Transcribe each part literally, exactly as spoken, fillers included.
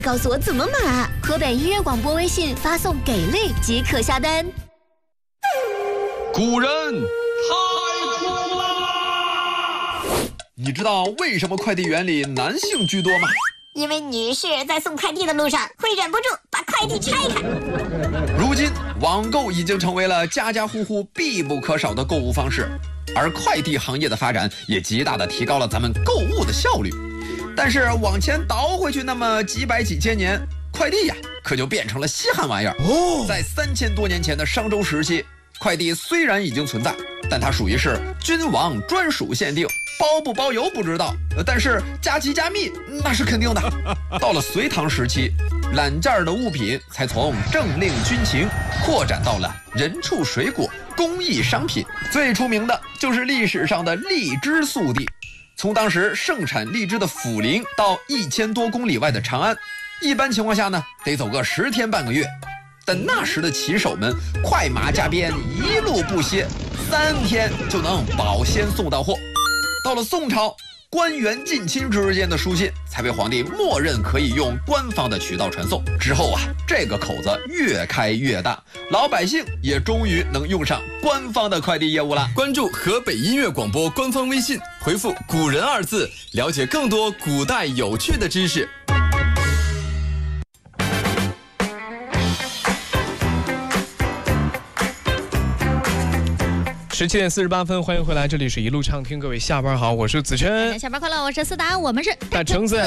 告诉我怎么码。河北音乐广播微信发送给力即可下单。 古人太苦啦！你知道为什么快递员里男性居多吗？ 因为女士在送快递的路上会忍不住把快递拆开。 如今网购已经成为了家家户户必不可少的购物方式，而快递行业的发展也极大的提高了咱们购物的效率。但是往前倒回去那么几百几千年，快递呀可就变成了稀罕玩意儿。哦，在三千多年前的商周时期，快递虽然已经存在，但它属于是君王专属限定，包不包邮不知道，但是加急加密那是肯定的。到了隋唐时期，揽件的物品才从政令军情扩展到了人畜水果、工艺商品。最出名的就是历史上的荔枝速递。从当时盛产荔枝的涪陵到一千多公里外的长安，一般情况下呢，得走个十天半个月。但那时的骑手们快马加鞭，一路不歇，三天就能保鲜送到货。到了宋朝，官员近亲之间的书信才被皇帝默认可以用官方的渠道传送。之后啊，这个口子越开越大，老百姓也终于能用上官方的快递业务了。 关注河北音乐广播官方微信，回复“古人”二字，了解更多古代有趣的知识。 十七点四十八分，欢迎回来，这里是一路畅听，各位下班好，我是子琛。 下班快乐，我是思达，我们是大橙子。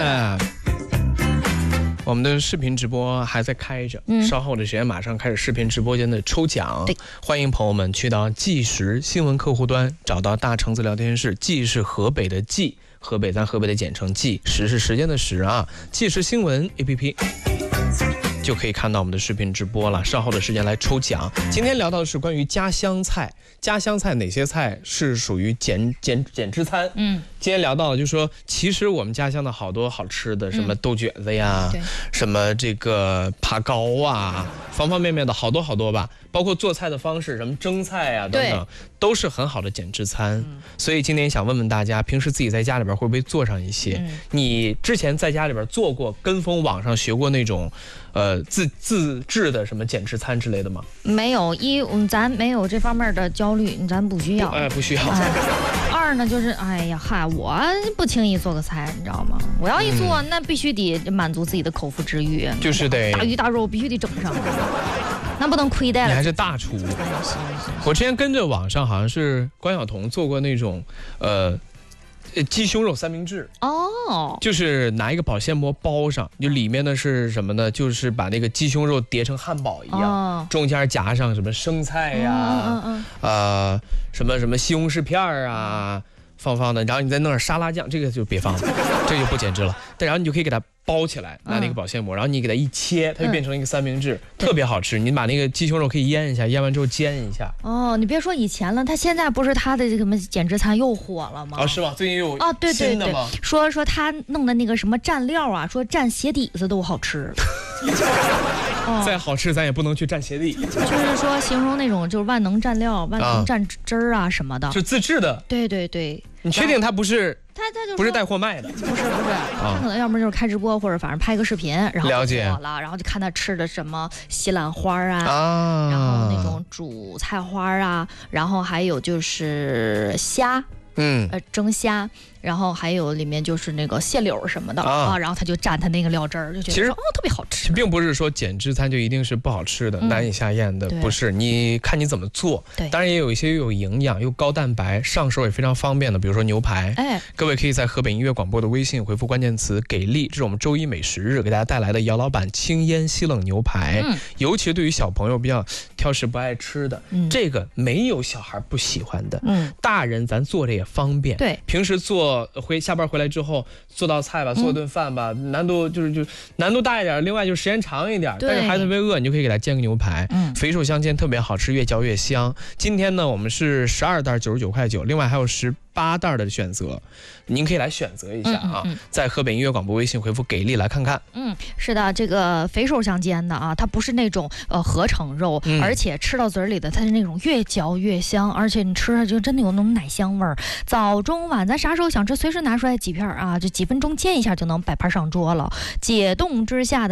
我们的视频直播还在开着，嗯、稍后的时间马上开始视频直播间的抽奖。欢迎朋友们去到纪实新闻客户端，找到大橙子聊天室。纪是河北的纪，河北咱河北的简称纪，时是时间的时啊。纪实新闻 A P P。就可以看到我们的视频直播了，稍后的时间来抽奖。今天聊到的是关于家乡菜，家乡菜哪些菜是属于减减减脂餐？嗯，今天聊到了，就是说，其实我们家乡的好多好吃的，什么豆卷子呀，嗯、什么这个扒糕啊，方方面面的好多好多吧，包括做菜的方式，什么蒸菜啊等等，都是很好的减脂餐。嗯、所以今天想问问大家，平时自己在家里边会不会做上一些？嗯、你之前在家里边做过，跟风网上学过那种？呃，自自制的什么减脂餐之类的吗？ 没有，一咱没有这方面的焦虑，咱不需要。 哎，不需要。 哎、二呢，就是哎呀嗨，我不轻易做个菜，你知道吗？我要一做，嗯、那必须得满足自己的口腹之欲， 就是得大鱼大肉必须得整上，那不能亏待了。 你还是大厨。哎，是是是。我之前跟着网上好像是关晓彤做过那种，呃。鸡胸肉三明治哦，就是拿一个保鲜膜包上，就里面呢是什么呢？就是把那个鸡胸肉叠成汉堡一样，哦、中间夹上什么生菜呀、啊，嗯嗯嗯呃，什么什么西红柿片儿啊，放放的，然后你再弄点沙拉酱，这个就别放了，这个就不减脂了。但然后你就可以给它包起来，拿那个保鲜膜，然后你给它一切，它就变成一个三明治，嗯、特别好吃。你把那个鸡胸肉可以腌一下，腌完之后煎一下。 哦，你别说以前了，它现在不是它的这个什么减脂餐又火了吗？ 啊，是吗？最近又啊，对对对，说说他弄的那个什么蘸料啊，说蘸鞋底子都好吃。 哦、再好吃，咱也不能去蘸鞋底。 就是说，形容那种就是万能蘸料、万能蘸汁儿啊什么的， 就自制的。 对对对， 你确定它不是？ 他他就不是带货卖的， 不是不是，他可能要么就是开直播，或者反正拍个视频，然后了解火了，然后就看他吃的什么西兰花啊，啊然后那种煮菜花啊，然后还有就是虾。嗯，呃，蒸虾，然后还有里面就是那个蟹柳什么的 啊, 啊，然后他就蘸他那个料汁儿，就觉得其实哦特别好吃。 并不是说减脂餐就一定是不好吃的、嗯、难以下咽的，不是，你看你怎么做。对，当然也有一些又有营养又高蛋白，上手也非常方便的，比如说牛排。哎，各位可以在河北音乐广播的微信回复关键词“给力”，这是我们周一美食日给大家带来的姚老板清烟西冷牛排。嗯，尤其对于小朋友比较挑食不爱吃的，嗯、这个没有小孩不喜欢的。嗯，大人咱做着也方便。对，平时做回下班回来之后做道菜吧，做顿饭吧，嗯、难度就是就难度大一点，另外就时间长一点，但是孩子特别饿，你就可以给他煎个牛排，嗯，肥瘦相间，特别好吃，越嚼越香。今天呢，我们是十二袋九十九块九，另外还有十八袋的选择，您可以来选择一下啊，嗯嗯嗯、在河北音乐广播微信回复给力来看看。 嗯，是的，这个肥瘦相间的啊，它不是那种呃合成肉，嗯、而且吃到嘴里的它是那种越嚼越香，而且你吃着就真的有那种奶香味儿。早中晚咱啥时候想吃，随时拿出来几片啊，就几分钟煎一下就能摆盘上桌了。解冻之下的